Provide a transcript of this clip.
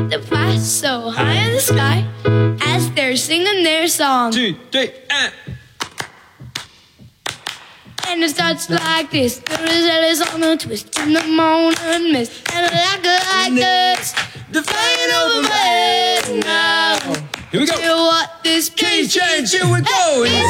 The fly so high in the sky as they're singing their song. 2, 3, and. And it starts like this. The result is on a twist in the morning mist. And like this. The flying over my head now. Here we go. Feel what this Key piece change, here we go.